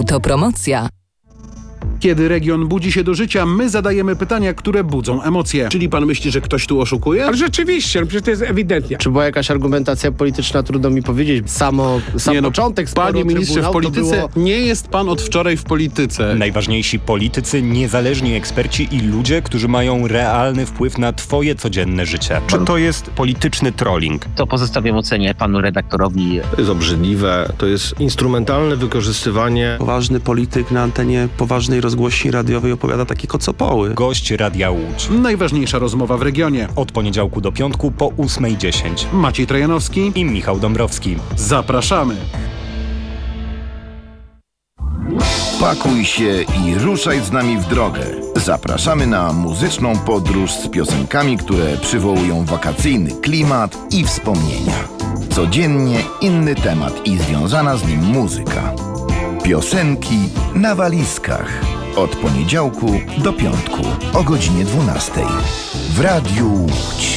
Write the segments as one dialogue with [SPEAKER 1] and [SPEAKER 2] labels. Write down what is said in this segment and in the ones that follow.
[SPEAKER 1] Autopromocja.
[SPEAKER 2] Kiedy region budzi się do życia, my zadajemy pytania, które budzą emocje.
[SPEAKER 3] Czyli pan myśli, że ktoś tu oszukuje?
[SPEAKER 4] Ale rzeczywiście, przecież to jest ewidentnie.
[SPEAKER 5] Czy była jakaś argumentacja polityczna, trudno mi powiedzieć. Sam początek sporu,
[SPEAKER 3] Panie ministrze, w polityce
[SPEAKER 5] było...
[SPEAKER 3] nie jest pan od wczoraj w polityce.
[SPEAKER 6] Najważniejsi politycy, niezależni eksperci i ludzie, którzy mają realny wpływ na twoje codzienne życie.
[SPEAKER 7] Czy to jest polityczny trolling?
[SPEAKER 8] To pozostawiam ocenie panu redaktorowi.
[SPEAKER 3] To jest obrzydliwe, to jest instrumentalne wykorzystywanie.
[SPEAKER 9] Poważny polityk na antenie poważnej rozgłośni radiowej opowiada takie kocopoły.
[SPEAKER 6] Gość Radia Łódź.
[SPEAKER 2] Najważniejsza rozmowa w regionie.
[SPEAKER 6] Od poniedziałku do piątku po 8:10.
[SPEAKER 2] Maciej Trojanowski
[SPEAKER 6] I Michał Dąbrowski.
[SPEAKER 2] Zapraszamy.
[SPEAKER 10] Pakuj się i ruszaj z nami w drogę. Zapraszamy na muzyczną podróż z piosenkami, które przywołują wakacyjny klimat i wspomnienia. Codziennie inny temat i związana z nim muzyka. Piosenki na walizkach. Od poniedziałku do piątku o godzinie 12 w Radiu Łódź.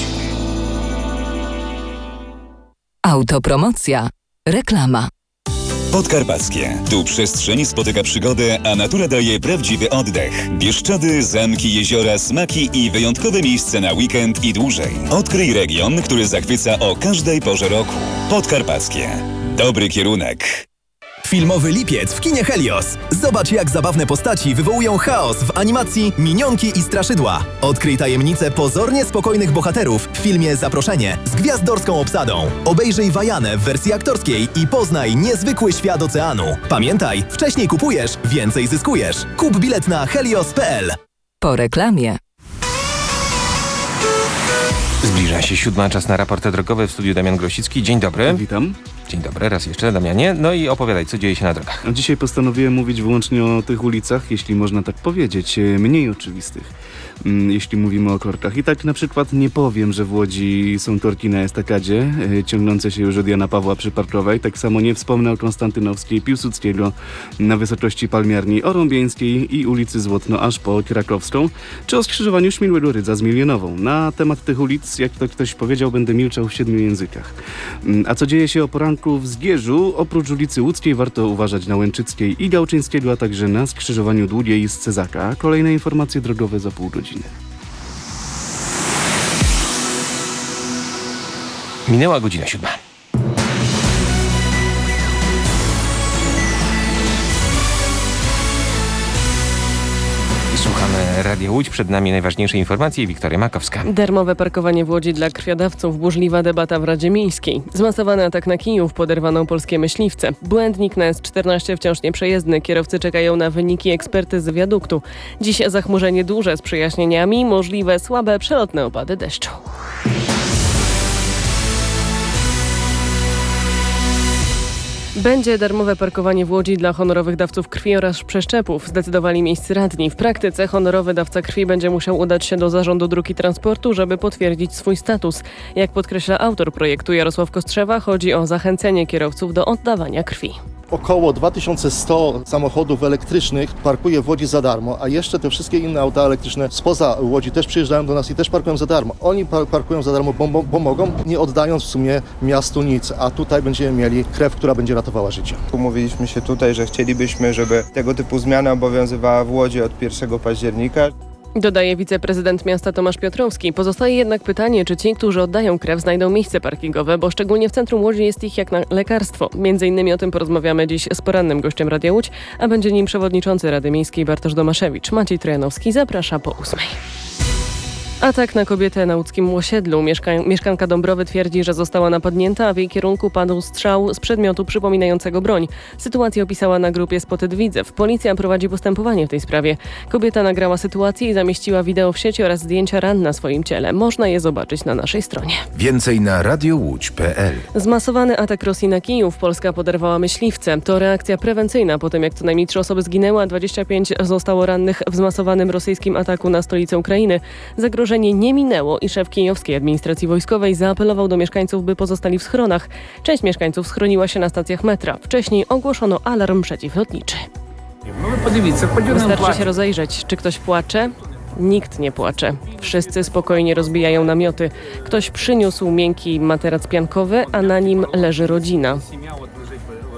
[SPEAKER 1] Autopromocja. Reklama.
[SPEAKER 11] Podkarpackie. Tu przestrzeń spotyka przygodę, a natura daje prawdziwy oddech. Bieszczady, zamki, jeziora, smaki i wyjątkowe miejsce na weekend i dłużej. Odkryj region, który zachwyca o każdej porze roku. Podkarpackie. Dobry kierunek.
[SPEAKER 12] Filmowy lipiec w kinie Helios. Zobacz, jak zabawne postaci wywołują chaos w animacji Minionki i Straszydła. Odkryj tajemnicę pozornie spokojnych bohaterów w filmie Zaproszenie z gwiazdorską obsadą. Obejrzyj Wajanę w wersji aktorskiej i poznaj niezwykły świat oceanu. Pamiętaj, wcześniej kupujesz, więcej zyskujesz. Kup bilet na helios.pl.
[SPEAKER 1] Po reklamie.
[SPEAKER 7] Zbliża się 7, czas na raporty drogowe. W studiu Damian Grosicki. Dzień dobry.
[SPEAKER 13] Witam.
[SPEAKER 7] Dzień dobry, raz jeszcze Damianie. No i opowiadaj, co dzieje się na drogach.
[SPEAKER 13] Dzisiaj postanowiłem mówić wyłącznie o tych ulicach, jeśli można tak powiedzieć, mniej oczywistych, jeśli mówimy o korkach. I tak na przykład nie powiem, że w Łodzi są korki na estakadzie, ciągnące się już od Jana Pawła Przyparkowej. Tak samo nie wspomnę o Konstantynowskiej, Piłsudskiego na wysokości Palmiarni, Orąbieńskiej i ulicy Złotno aż po Krakowską, czy o skrzyżowaniu Śmiłego Rydza z Milionową. Na temat tych ulic, jak to ktoś powiedział, będę milczał w 7 językach. A co dzieje się o poranku w Zgierzu? Oprócz ulicy Łódzkiej warto uważać na Łęczyckiej i Gałczyńskiego, a także na skrzyżowaniu Długiej z Cezaka. Kolejne informacje drogowe za pół godziny.
[SPEAKER 7] Minęła godzina 7. Słuchamy Radia Łódź. Przed nami najważniejsze informacje. Wiktoria Makowska.
[SPEAKER 14] Darmowe parkowanie w Łodzi dla krwiodawców. Burzliwa debata w Radzie Miejskiej. Zmasowany atak na Kijów. Poderwano polskie myśliwce. Błędnik na S14 wciąż nieprzejezdny. Kierowcy czekają na wyniki ekspertyzy wiaduktu. Dziś zachmurzenie duże z przejaśnieniami. Możliwe słabe przelotne opady deszczu. Będzie darmowe parkowanie w Łodzi dla honorowych dawców krwi oraz przeszczepów, zdecydowali miejscy radni. W praktyce honorowy dawca krwi będzie musiał udać się do Zarządu Dróg i Transportu, żeby potwierdzić swój status. Jak podkreśla autor projektu Jarosław Kostrzewa, chodzi o zachęcenie kierowców do oddawania krwi.
[SPEAKER 15] Około 2100 samochodów elektrycznych parkuje w Łodzi za darmo, a jeszcze te wszystkie inne auta elektryczne spoza Łodzi też przyjeżdżają do nas i też parkują za darmo. Oni parkują za darmo, bo mogą, nie oddając w sumie miastu nic, a tutaj będziemy mieli krew, która będzie ratowała życie.
[SPEAKER 16] Umówiliśmy się tutaj, że chcielibyśmy, żeby tego typu zmiana obowiązywała w Łodzi od 1 października.
[SPEAKER 14] Dodaje wiceprezydent miasta Tomasz Piotrowski. Pozostaje jednak pytanie, czy ci, którzy oddają krew, znajdą miejsce parkingowe, bo szczególnie w centrum Łodzi jest ich jak na lekarstwo. Między innymi o tym porozmawiamy dziś z porannym gościem Radia Łódź, a będzie nim przewodniczący Rady Miejskiej Bartosz Domaszewicz. Maciej Trojanowski zaprasza po 8. Atak na kobietę na łódzkim osiedlu. Mieszkanka Dąbrowy twierdzi, że została napadnięta, a w jej kierunku padł strzał z przedmiotu przypominającego broń. Sytuację opisała na grupie Spotted Widzew. Policja prowadzi postępowanie w tej sprawie. Kobieta nagrała sytuację i zamieściła wideo w sieci oraz zdjęcia ran na swoim ciele. Można je zobaczyć na naszej stronie.
[SPEAKER 10] Więcej na radiowódź.pl.
[SPEAKER 14] Zmasowany atak Rosji na Kijów. Polska poderwała myśliwce. To reakcja prewencyjna po tym, jak co najmniej 3 osoby zginęły, a 25 zostało rannych w zmasowanym rosyjskim ataku na stolicę Ukrainy. Zagrożenie nie minęło i szef kijowskiej administracji wojskowej zaapelował do mieszkańców, by pozostali w schronach. Część mieszkańców schroniła się na stacjach metra. Wcześniej ogłoszono alarm przeciwlotniczy. Wystarczy się rozejrzeć. Czy ktoś płacze? Nikt nie płacze. Wszyscy spokojnie rozbijają namioty. Ktoś przyniósł miękki materac piankowy, a na nim leży rodzina.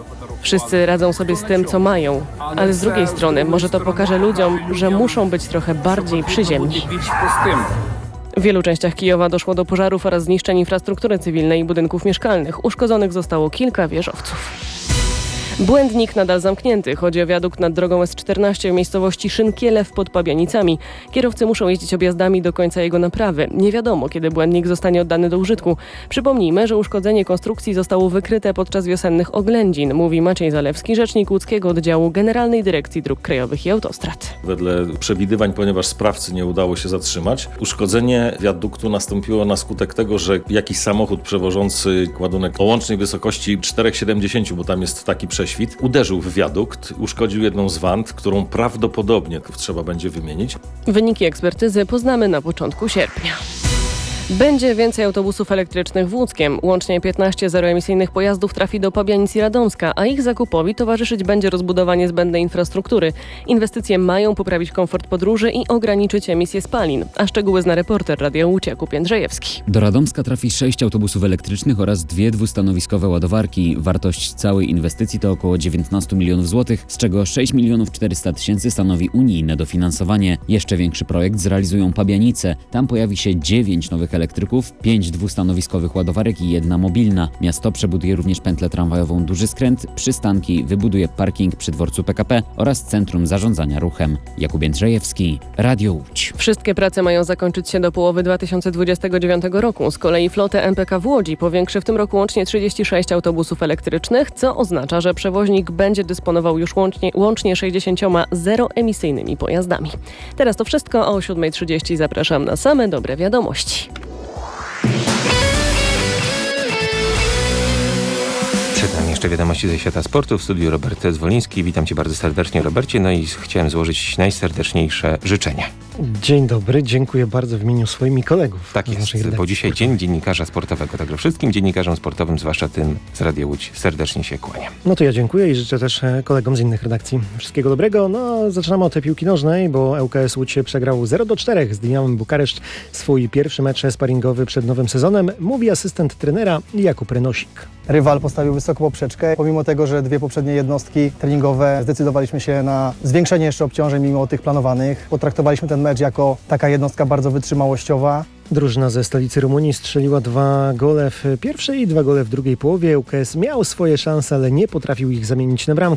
[SPEAKER 14] Wszyscy radzą sobie z tym, co mają, ale z drugiej strony może to pokaże ludziom, że muszą być trochę bardziej przyziemni. W wielu częściach Kijowa doszło do pożarów oraz zniszczeń infrastruktury cywilnej i budynków mieszkalnych. Uszkodzonych zostało kilka wieżowców. Błędnik nadal zamknięty. Chodzi o wiadukt nad drogą S14 w miejscowości Szynkielew pod Pabianicami. Kierowcy muszą jeździć objazdami do końca jego naprawy. Nie wiadomo, kiedy błędnik zostanie oddany do użytku. Przypomnijmy, że uszkodzenie konstrukcji zostało wykryte podczas wiosennych oględzin, mówi Maciej Zalewski, rzecznik łódzkiego oddziału Generalnej Dyrekcji Dróg Krajowych i Autostrad.
[SPEAKER 17] Wedle przewidywań, ponieważ sprawcy nie udało się zatrzymać, uszkodzenie wiaduktu nastąpiło na skutek tego, że jakiś samochód przewożący ładunek o łącznej wysokości 4,70, bo tam jest taki prześwit, uderzył w wiadukt, uszkodził jedną z wand, którą prawdopodobnie trzeba będzie wymienić.
[SPEAKER 14] Wyniki ekspertyzy poznamy na początku sierpnia. Będzie więcej autobusów elektrycznych w Łódzkiem. Łącznie 15 zeroemisyjnych pojazdów trafi do Pabianic i Radomska, a ich zakupowi towarzyszyć będzie rozbudowanie zbędnej infrastruktury. Inwestycje mają poprawić komfort podróży i ograniczyć emisję spalin. A szczegóły zna reporter Radia Łódź Jakub Jędrzejewski.
[SPEAKER 18] Do Radomska trafi 6 autobusów elektrycznych oraz 2 dwustanowiskowe ładowarki. Wartość całej inwestycji to około 19 milionów złotych, z czego 6 milionów 400 tysięcy stanowi unijne dofinansowanie. Jeszcze większy projekt zrealizują Pabianice. Tam pojawi się 9 nowych elektryków, 5 dwustanowiskowych ładowarek i 1 mobilna. Miasto przebuduje również pętlę tramwajową Duży Skręt, przystanki, wybuduje parking przy dworcu PKP oraz centrum zarządzania ruchem. Jakub Jędrzejewski, Radio Łódź.
[SPEAKER 14] Wszystkie prace mają zakończyć się do połowy 2029 roku. Z kolei flotę MPK w Łodzi powiększy w tym roku łącznie 36 autobusów elektrycznych, co oznacza, że przewoźnik będzie dysponował już łącznie 60 zeroemisyjnymi pojazdami. Teraz to wszystko, a o 7:30 zapraszam na same dobre wiadomości.
[SPEAKER 7] Przed nami jeszcze wiadomości ze świata sportu. W studiu Robert Zwoliński. Witam Cię bardzo serdecznie, Robercie. No i chciałem złożyć najserdeczniejsze życzenia.
[SPEAKER 3] Dzień dobry, dziękuję bardzo w imieniu swoimi kolegów.
[SPEAKER 7] Tak jest, bo dzisiaj Dzień Dziennikarza Sportowego. Także wszystkim dziennikarzom sportowym, zwłaszcza tym z Radia Łódź, serdecznie się kłaniam.
[SPEAKER 3] No to ja dziękuję i życzę też kolegom z innych redakcji wszystkiego dobrego. No, zaczynamy od tej piłki nożnej, bo ŁKS Łódź przegrał 0-4 z Dinamem Bukareszt. Swój pierwszy mecz sparingowy przed nowym sezonem, mówi asystent trenera Jakub Renosik.
[SPEAKER 19] Rywal postawił wysoką poprzeczkę. Pomimo tego, że 2 poprzednie jednostki treningowe zdecydowaliśmy się na zwiększenie jeszcze obciążeń mimo tych planowanych. Potraktowaliśmy ten mecz jako taka jednostka bardzo wytrzymałościowa.
[SPEAKER 3] Drużyna ze stolicy Rumunii strzeliła 2 gole w pierwszej i 2 gole w drugiej połowie. ŁKS miał swoje szanse, ale nie potrafił ich zamienić na bramki.